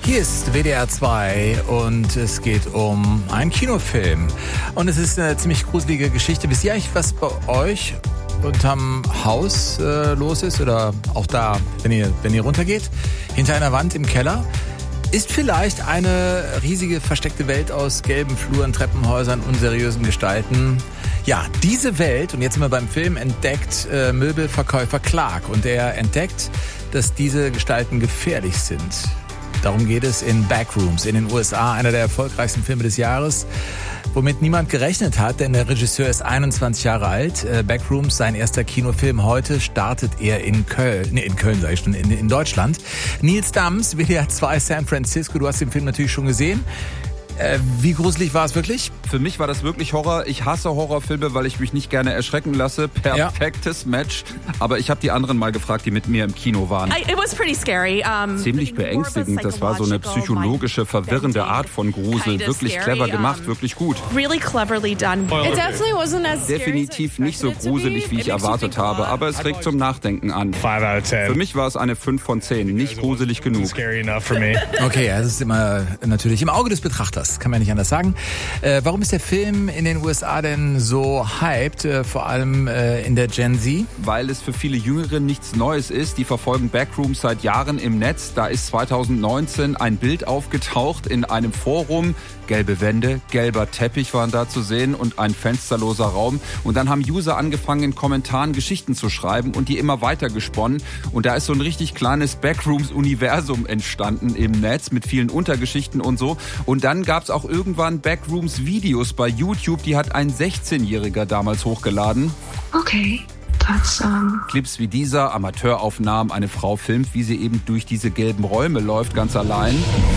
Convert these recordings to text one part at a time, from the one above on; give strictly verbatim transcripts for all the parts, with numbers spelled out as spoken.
Hier ist W D R zwei und es geht um einen Kinofilm. Und es ist eine ziemlich gruselige Geschichte. Wisst ihr eigentlich, was bei euch unterm Haus äh, los ist? Oder auch da, wenn ihr, wenn ihr runtergeht? Hinter einer Wand im Keller? Ist vielleicht eine riesige versteckte Welt aus gelben Fluren, Treppenhäusern, unseriösen Gestalten. Ja, diese Welt, und jetzt sind wir beim Film, entdeckt äh, Möbelverkäufer Clark. Und er entdeckt, dass diese Gestalten gefährlich sind. Darum geht es in Backrooms in den U S A, einer der erfolgreichsten Filme des Jahres, womit niemand gerechnet hat, denn der Regisseur ist einundzwanzig Jahre alt. Backrooms, sein erster Kinofilm. Heute startet er in Köln, nee, in Köln sage ich schon, in, in Deutschland. Nils Dams, W D R zwei San Francisco, du hast den Film natürlich schon gesehen. Äh, wie gruselig war es wirklich? Für mich war das wirklich Horror. Ich hasse Horrorfilme, weil ich mich nicht gerne erschrecken lasse. Perfektes ja. Match. Aber ich habe die anderen mal gefragt, die mit mir im Kino waren. I, it was pretty scary. Um, Ziemlich beängstigend. Das war so eine psychologische, verwirrende Art von Grusel. Wirklich clever gemacht, wirklich gut. Really cleverly done. It definitely wasn't as scary Definitiv nicht so gruselig, wie ich erwartet habe. Aber es regt zum Nachdenken an. Für mich war es eine fünf von zehn. Nicht gruselig genug. Okay, das ist immer natürlich im Auge des Betrachters. Kann man nicht anders sagen. Äh, warum ist der Film in den U S A denn so hyped, äh, vor allem äh, in der Gen Z? Weil es für viele Jüngere nichts Neues ist. Die verfolgen Backrooms seit Jahren im Netz. Da ist zweitausendneunzehn ein Bild aufgetaucht in einem Forum. Gelbe Wände, gelber Teppich waren da zu sehen und ein fensterloser Raum. Und dann haben User angefangen, in Kommentaren Geschichten zu schreiben und die immer weiter gesponnen. Und da ist so ein richtig kleines Backrooms-Universum entstanden im Netz mit vielen Untergeschichten und so. Und dann gab es auch irgendwann Backrooms-Videos bei YouTube. Die hat ein sechzehnjähriger damals hochgeladen. Okay. That's, um... Clips wie dieser, Amateuraufnahmen, eine Frau filmt, wie sie eben durch diese gelben Räume läuft, ganz allein.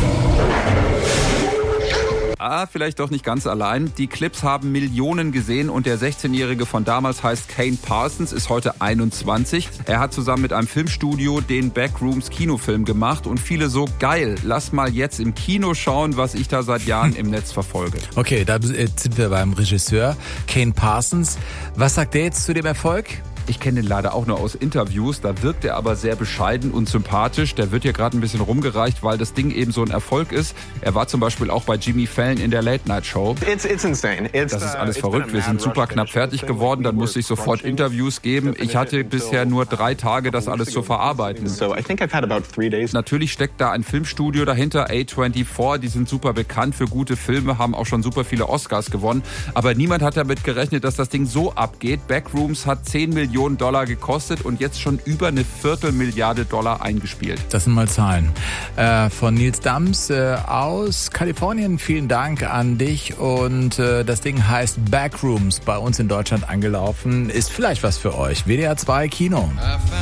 Ah, vielleicht doch nicht ganz allein. Die Clips haben Millionen gesehen und der sechzehnjährige von damals heißt Kane Parsons, ist heute einundzwanzig. Er hat zusammen mit einem Filmstudio den Backrooms Kinofilm gemacht und viele so, geil, lass mal jetzt im Kino schauen, was ich da seit Jahren im Netz verfolge. Okay, da sind wir beim Regisseur Kane Parsons. Was sagt der jetzt zu dem Erfolg? Ich kenne ihn leider auch nur aus Interviews, da wirkt er aber sehr bescheiden und sympathisch. Der wird hier gerade ein bisschen rumgereicht, weil das Ding eben so ein Erfolg ist. Er war zum Beispiel auch bei Jimmy Fallon in der Late-Night-Show. It's, it's insane. It's, das ist alles uh, verrückt. Wir sind super knapp fertig geworden, dann musste ich sofort Interviews geben. Ich hatte bisher nur drei Tage, das alles zu verarbeiten. So I think I've had about three days. Natürlich steckt da ein Filmstudio dahinter, A vierundzwanzig. Die sind super bekannt für gute Filme, haben auch schon super viele Oscars gewonnen. Aber niemand hat damit gerechnet, dass das Ding so abgeht. Backrooms hat zehn Millionen Dollar gekostet und jetzt schon über eine Viertelmilliarde Dollar eingespielt. Das sind mal Zahlen. Äh, von Nils Dams äh, aus Kalifornien. Vielen Dank an dich. Und äh, das Ding heißt Backrooms, bei uns in Deutschland angelaufen. Ist vielleicht was für euch. W D R zwei Kino.